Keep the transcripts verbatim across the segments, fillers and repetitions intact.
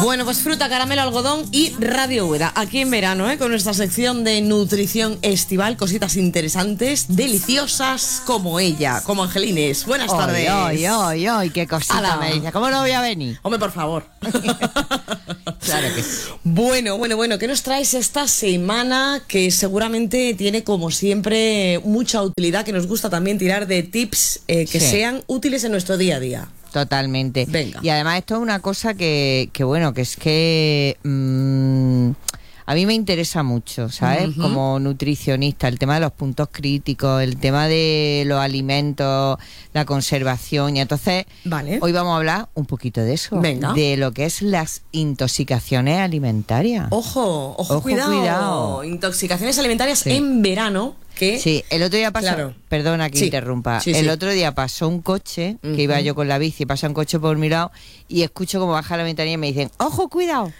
Bueno, pues fruta, caramelo, algodón y Radio Úbeda. Aquí en verano, ¿eh? Con nuestra sección de nutrición estival, cositas interesantes, deliciosas como ella, como Angelines. Buenas tardes. Ay, ay, ay, qué cosita Ala. me dice. ¿Cómo no voy a venir? Hombre, por favor. Claro que sí. Bueno, bueno, bueno, ¿qué nos traes esta semana? Que seguramente tiene, como siempre, mucha utilidad, que nos gusta también tirar de tips eh, que Sí. sean útiles en nuestro día a día. Totalmente. Venga. Y además esto es una cosa que, que bueno, que es que mmm, a mí me interesa mucho, ¿sabes? Ujú. Como nutricionista, el tema de los puntos críticos, el tema de los alimentos, la conservación. Y entonces, Vale. hoy vamos a hablar un poquito de eso. Venga. De lo que es las intoxicaciones alimentarias. Ojo, ojo, Ojo, cuidado. cuidado. Intoxicaciones alimentarias Sí. en verano. Que Sí, el otro día pasó, Claro. perdona que Sí, interrumpa, sí, el sí. otro día pasó un coche, que Ujú. iba yo con la bici, pasa un coche por mi lado y escucho como baja la ventanilla y me dicen, ¡ojo, cuidado!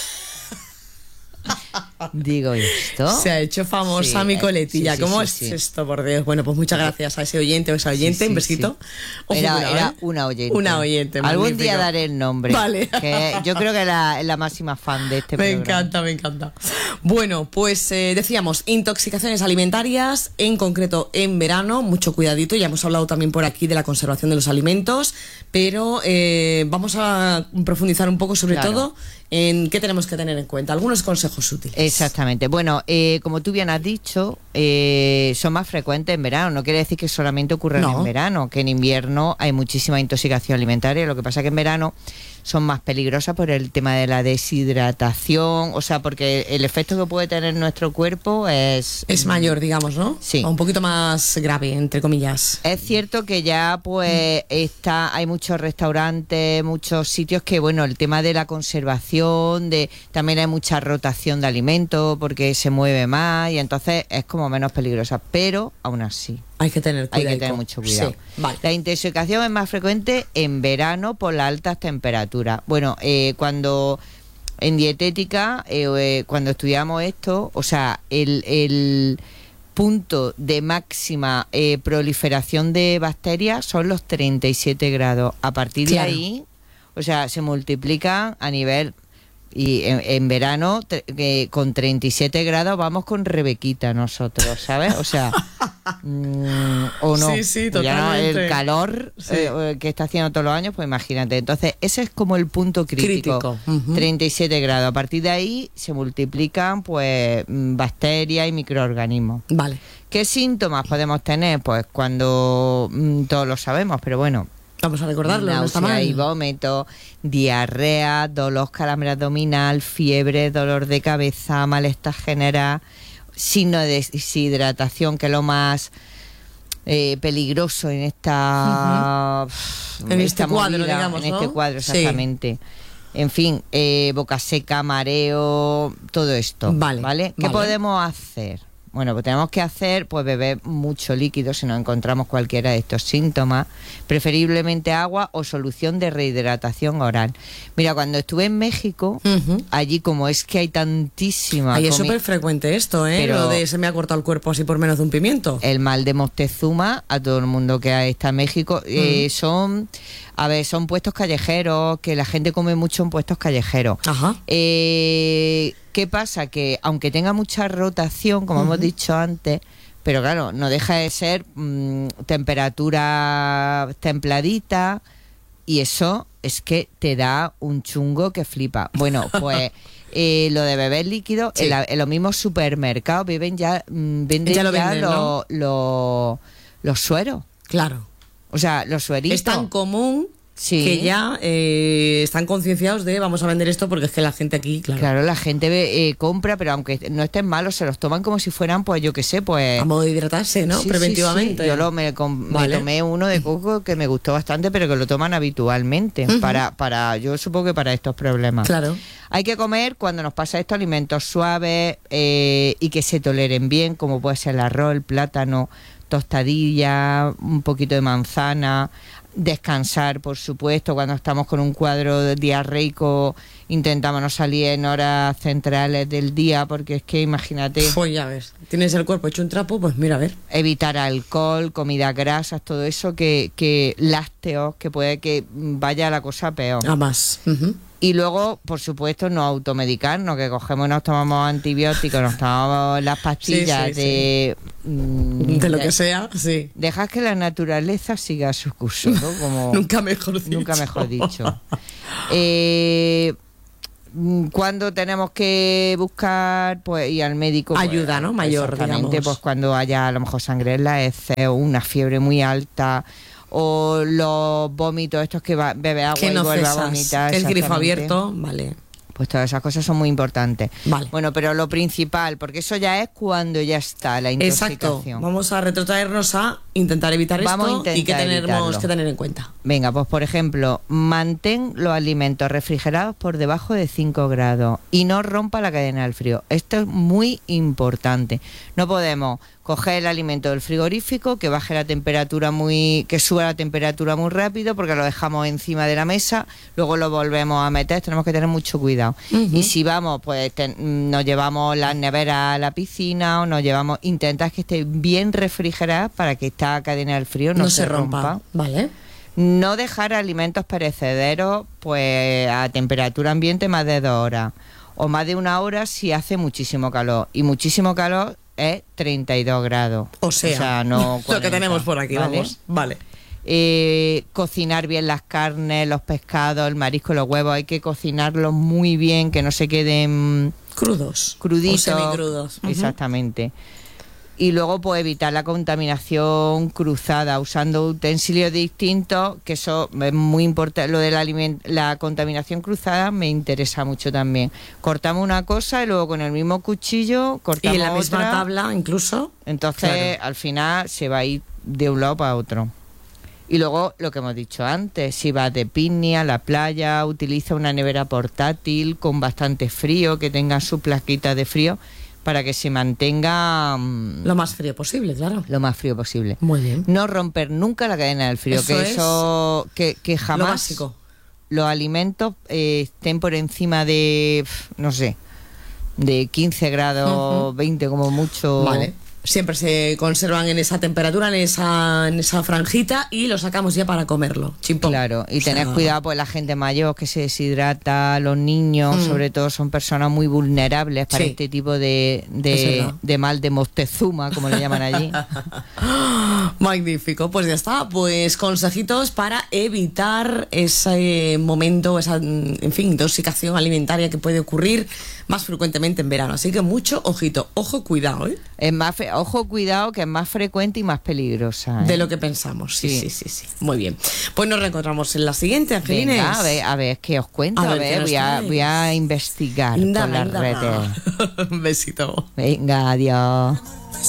Digo, ¿y esto? se ha hecho famosa Sí, mi eh, coletilla. sí, sí, ¿Cómo sí, es sí. esto, por Dios? Bueno, pues muchas gracias a ese oyente o esa oyente. Sí, sí, Un besito. sí. Ojo, Era, cuidado, era ¿eh? una oyente. Una oyente, Algún magnífico. día daré el nombre. Vale. Que yo creo que es la, es la máxima fan de este Me programa. encanta, me encanta. Bueno, pues eh, decíamos, intoxicaciones alimentarias, en concreto en verano, mucho cuidadito, ya hemos hablado también por aquí de la conservación de los alimentos, pero eh, vamos a profundizar un poco sobre Claro. todo en qué tenemos que tener en cuenta, algunos consejos útiles. Exactamente. Bueno, eh, como tú bien has dicho, eh, son más frecuentes en verano. No quiere decir que solamente ocurran No. en verano, que en invierno hay muchísima intoxicación alimentaria. Lo que pasa es que en verano son más peligrosas por el tema de la deshidratación, o sea, porque el efecto que puede tener nuestro cuerpo es... Es mayor, digamos, ¿no? Sí. O un poquito más grave, entre comillas. Es cierto que ya pues está, hay muchos restaurantes, muchos sitios que bueno, el tema de la conservación, de también hay mucha rotación de alimentos porque se mueve más y entonces es como menos peligrosa, pero aún así Hay que tener hay cuidado. que tener mucho cuidado. Sí, vale. La intoxicación es más frecuente en verano por las altas temperaturas. Bueno, eh, cuando en dietética, eh, eh, cuando estudiamos esto, o sea, el, el punto de máxima eh, proliferación de bacterias son los treinta y siete grados. A partir Claro. de ahí, o sea, se multiplican a nivel... Y en, en verano, tre- que con treinta y siete grados vamos con Rebequita nosotros, ¿sabes? O sea, mm, o no. Sí, sí, Ya totalmente. el calor Sí. eh, que está haciendo todos los años, pues imagínate. Entonces, ese es como el punto crítico. Crítico, ujú. treinta y siete grados. A partir de ahí se multiplican, pues, mm, bacterias y microorganismos. Vale. ¿Qué síntomas podemos tener? Pues cuando mm, todos lo sabemos, pero bueno. Vamos a recordarlo, no está Náusea mal. y vómito, diarrea, dolor, calambre abdominal, fiebre, dolor de cabeza, malestar general, signo de deshidratación, que es lo más eh, peligroso en esta, En este esta cuadro, movida, digamos, en ¿no? este cuadro, Sí. exactamente. En fin, eh, boca seca, mareo, todo esto. Vale, ¿Vale? ¿Qué vale. podemos hacer? Bueno, pues tenemos que hacer, pues beber mucho líquido si nos encontramos cualquiera de estos síntomas, preferiblemente agua o solución de rehidratación oral. Mira, cuando estuve en México, Ujú. allí como es que hay tantísima Ahí es comi- súper frecuente esto, ¿eh? Pero- Lo de se me ha cortado el cuerpo así por menos de un pimiento. el mal de Moctezuma, a todo el mundo que está en México, eh, son, a ver, son puestos callejeros, que la gente come mucho en puestos callejeros. Ajá. Eh, ¿Qué pasa? Que aunque tenga mucha rotación, como hemos dicho antes, pero claro, no deja de ser mm, temperatura templadita y eso es que te da un chungo que flipa. Bueno, pues eh, lo de beber líquido, Sí. en, la- en los mismos supermercados viven ya, mm, venden Ya ya, lo venden, los, ¿no? los, los sueros. Claro. O sea, los sueritos. Es tan común Sí. que ya eh, están concienciados de vamos a vender esto porque es que la gente aquí, claro, Claro, la gente ve- eh, compra, pero aunque no estén malos, se los toman como si fueran, pues yo qué sé, pues... a modo de hidratarse, ¿no? Sí, sí, Preventivamente. sí. Yo lo, me, com- me Vale. tomé uno de coco que me gustó bastante, pero que lo toman habitualmente. Ujú. para, para Yo supongo que para estos problemas. Claro. Hay que comer, cuando nos pasa esto, alimentos suaves eh, y que se toleren bien, como puede ser el arroz, el plátano, tostadilla, un poquito de manzana. Descansar, por supuesto, cuando estamos con un cuadro diarreico, intentamos no salir en horas centrales del día, porque es que imagínate, Pues ya ves, tienes el cuerpo hecho un trapo, pues mira, a ver. evitar alcohol, comidas grasas, todo eso, que, que lácteos, que puede que vaya la cosa peor. A más. Ujú. Y luego, por supuesto, no automedicarnos, que cogemos y nos tomamos antibióticos, nos tomamos las pastillas Sí, sí, de... sí. mm, De lo que sea, sí. Dejar que la naturaleza siga su curso, ¿no? Como, Nunca mejor dicho. Nunca mejor dicho. Eh, cuando tenemos que buscar, pues, ir al médico. Pues, ayuda, ¿no? Mayor, exactamente, digamos. pues cuando haya a lo mejor sangre en la heces o una fiebre muy alta, o los vómitos estos que va, bebe agua Que y no vuelve cesas, a vomitar. que el grifo exactamente. abierto, vale. Pues todas esas cosas son muy importantes. Vale. Bueno, pero lo principal, porque eso ya es cuando ya está la Exacto. intoxicación. Vamos a retrotraernos a intentar evitar Vamos a esto intentar y que tenemos evitarlo. que tener en cuenta. Venga, pues por ejemplo, mantén los alimentos refrigerados por debajo de cinco grados y no rompa la cadena del frío. Esto es muy importante. No podemos coger el alimento del frigorífico, que baje la temperatura muy, que suba la temperatura muy rápido, porque lo dejamos encima de la mesa, luego lo volvemos a meter. Tenemos que tener mucho cuidado. Uh-huh. Y si vamos, pues te, nos llevamos las neveras a la piscina o nos llevamos, intentad que esté bien refrigerada para que esta cadena del frío no, No se, se rompa. rompa. Vale. No dejar alimentos perecederos pues a temperatura ambiente más de dos horas o más de una hora si hace muchísimo calor. Y muchísimo calor es treinta y dos grados. O sea, no lo que tenemos por aquí, ¿vale? vamos. Vale. Eh, cocinar bien las carnes, los pescados, el marisco, los huevos. Hay que cocinarlos muy bien, que no se queden Crudos. cruditos. O semicrudos. Uh-huh. Exactamente. Y luego, pues, evitar la contaminación cruzada usando utensilios distintos, que eso es muy importante. Lo de la, aliment- la contaminación cruzada me interesa mucho también. Cortamos una cosa y luego con el mismo cuchillo Y cortamos en la misma otra. tabla, incluso. Entonces, Claro. al final, se va a ir de un lado para otro. Y luego, lo que hemos dicho antes, si vas de picnic a la playa, utiliza una nevera portátil con bastante frío, que tenga su plaquita de frío, para que se mantenga mmm, Lo más frío posible, claro. lo más frío posible. Muy bien. No romper nunca la cadena del frío, Eso que es eso que, que jamás Lo básico. los alimentos eh, estén por encima de, no sé, de quince grados, Uh-huh. veinte como mucho. Vale. Siempre se conservan en esa temperatura, en esa, en esa franjita y lo sacamos ya para comerlo. Chimpón. Claro, y O sea, tened cuidado, pues la gente mayor que se deshidrata, los niños, Mm. sobre todo, son personas muy vulnerables para Sí. este tipo de, Es de, verdad. de mal de Moctezuma, como le llaman allí. Magnífico, pues ya está. Pues consejitos para evitar ese momento, esa, en fin, intoxicación alimentaria que puede ocurrir más frecuentemente en verano. Así que mucho ojito, ojo, cuidado, ¿eh? Es más, fe- ojo, cuidado, que es más frecuente y más peligrosa. ¿eh? De lo que pensamos. Sí, sí, Sí. sí, sí. Muy bien. Pues nos reencontramos en la siguiente, Angelines. Venga, a ver, a ver, ¿qué os cuento? A A ver, ¿qué ver, nos voy, a, traes? voy a investigar Indaga, por las indaga. redes. Un besito. Venga, adiós.